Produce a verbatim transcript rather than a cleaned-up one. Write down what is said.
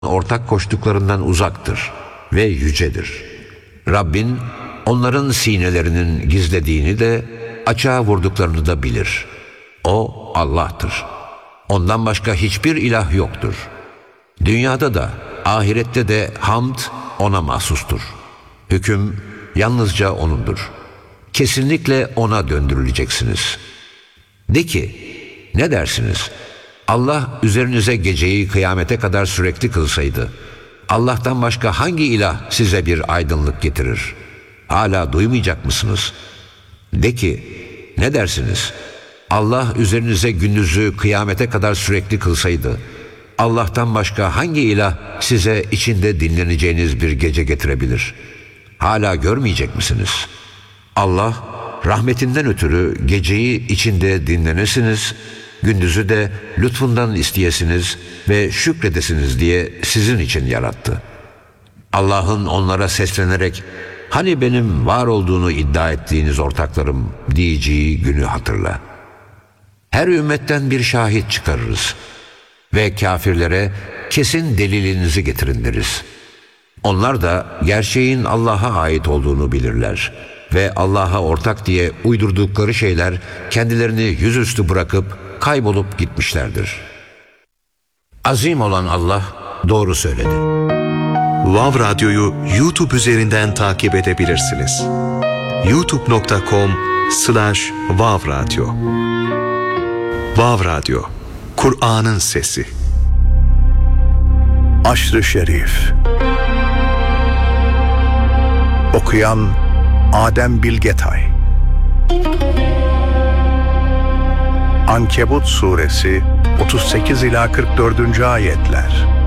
ortak koştuklarından uzaktır ve yücedir. Rabbin onların sinelerinin gizlediğini de açığa vurduklarını da bilir. O Allah'tır. Ondan başka hiçbir ilah yoktur. Dünyada da ahirette de hamd O'na mahsustur. Hüküm yalnızca O'nundur. Kesinlikle O'na döndürüleceksiniz. De ki, ne dersiniz? Allah üzerinize geceyi kıyamete kadar sürekli kılsaydı, Allah'tan başka hangi ilah size bir aydınlık getirir? Hala duymayacak mısınız? De ki, ne dersiniz? Allah üzerinize gündüzü kıyamete kadar sürekli kılsaydı, Allah'tan başka hangi ilah size içinde dinleneceğiniz bir gece getirebilir? Hala görmeyecek misiniz? Allah, rahmetinden ötürü geceyi içinde dinlenesiniz, gündüzü de lütfundan isteyesiniz ve şükredesiniz diye sizin için yarattı. Allah'ın onlara seslenerek, hani benim var olduğunu iddia ettiğiniz ortaklarım diyeceği günü hatırla. Her ümmetten bir şahit çıkarırız ve kafirlere kesin delilinizi getirin deriz. Onlar da gerçeğin Allah'a ait olduğunu bilirler ve Allah'a ortak diye uydurdukları şeyler kendilerini yüzüstü bırakıp kaybolup gitmişlerdir. Azim olan Allah doğru söyledi. Vav Radyo'yu YouTube üzerinden takip edebilirsiniz. youtube nokta com slash vav radyo. Vav Radyo, Kur'an'ın sesi. Aşr-ı Şerif. Okuyan Adem Bilgetay. Ankebut Suresi otuz sekiz ila kırk dördüncü ayetler.